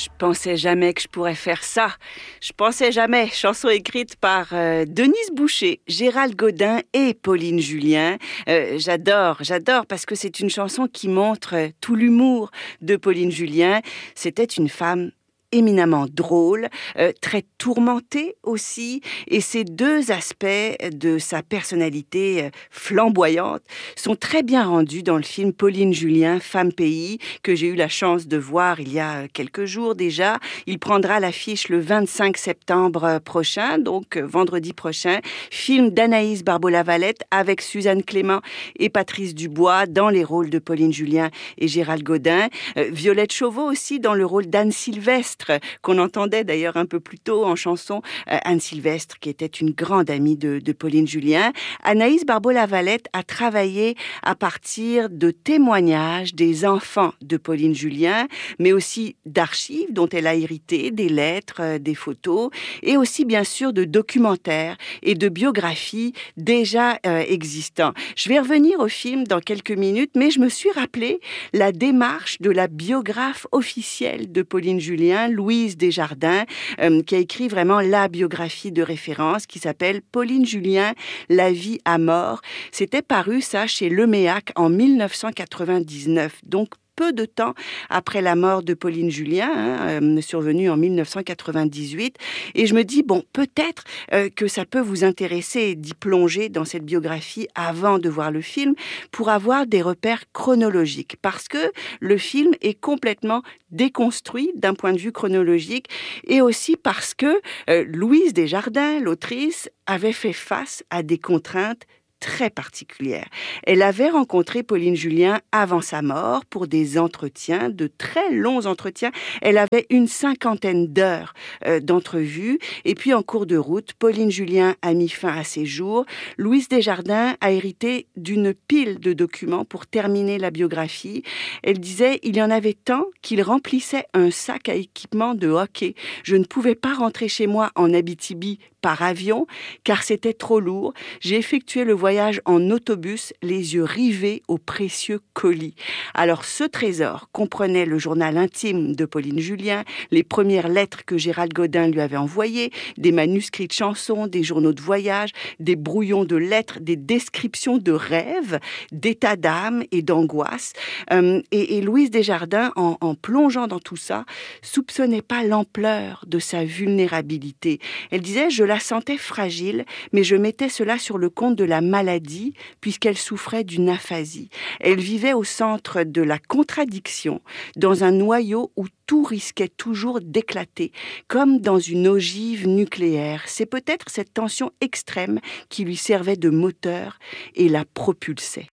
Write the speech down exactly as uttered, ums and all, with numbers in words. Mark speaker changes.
Speaker 1: Je pensais jamais que je pourrais faire ça. Je pensais jamais. Chanson écrite par euh, Denise Boucher, Gérald Godin et Pauline Julien. Euh, j'adore, j'adore parce que c'est une chanson qui montre euh, tout l'humour de Pauline Julien. C'était une femme éminemment drôle, euh, très tourmentée aussi, et ces deux aspects de sa personnalité euh, flamboyante sont très bien rendus dans le film Pauline Julien, Femme Pays, que j'ai eu la chance de voir il y a quelques jours déjà. Il prendra l'affiche le vingt-cinq septembre prochain, donc euh, vendredi prochain. Film d'Anaïs Barbeau-Lavalette avec Suzanne Clément et Patrice Dubois dans les rôles de Pauline Julien et Gérald Godin. Euh, Violette Chauveau aussi dans le rôle d'Anne Sylvestre, qu'on entendait d'ailleurs un peu plus tôt en chanson. euh, Anne Sylvestre, qui était une grande amie de, de Pauline Julien. Anaïs Barbeau-Lavalette a travaillé à partir de témoignages des enfants de Pauline Julien, mais aussi d'archives dont elle a hérité, des lettres, euh, des photos, et aussi bien sûr de documentaires et de biographies déjà euh, existants. Je vais revenir au film dans quelques minutes, mais je me suis rappelé la démarche de la biographe officielle de Pauline Julien, Louise Desjardins, euh, qui a écrit vraiment la biographie de référence qui s'appelle Pauline Julien, La vie à mort. C'était paru ça chez Leméac en mille neuf cent quatre-vingt-dix-neuf, donc peu de temps après la mort de Pauline Julien, hein, euh, survenue en mille neuf cent quatre-vingt-dix-huit. Et je me dis, bon, peut-être euh, que ça peut vous intéresser d'y plonger dans cette biographie avant de voir le film pour avoir des repères chronologiques. Parce que le film est complètement déconstruit d'un point de vue chronologique et aussi parce que euh, Louise Desjardins, l'autrice, avait fait face à des contraintes très particulière. Elle avait rencontré Pauline Julien avant sa mort pour des entretiens, de très longs entretiens. Elle avait une cinquantaine d'heures euh, d'entrevues. Et puis, en cours de route, Pauline Julien a mis fin à ses jours. Louise Desjardins a hérité d'une pile de documents pour terminer la biographie. Elle disait, il y en avait tant qu'il remplissait un sac à équipement de hockey. Je ne pouvais pas rentrer chez moi en Abitibi par avion, car c'était trop lourd. J'ai effectué le voyage en autobus, les yeux rivés aux précieux colis. Alors, ce trésor comprenait le journal intime de Pauline Julien, les premières lettres que Gérald Godin lui avait envoyées, des manuscrits de chansons, des journaux de voyage, des brouillons de lettres, des descriptions de rêves, d'états d'âme et d'angoisse. Euh, et, et Louise Desjardins, en, en plongeant dans tout ça, soupçonnait pas l'ampleur de sa vulnérabilité. Elle disait, je la sentais fragile, mais je mettais cela sur le compte de la maladie, puisqu'elle souffrait d'une aphasie. Elle vivait au centre de la contradiction, dans un noyau où tout risquait toujours d'éclater, comme dans une ogive nucléaire. C'est peut-être cette tension extrême qui lui servait de moteur et la propulsait.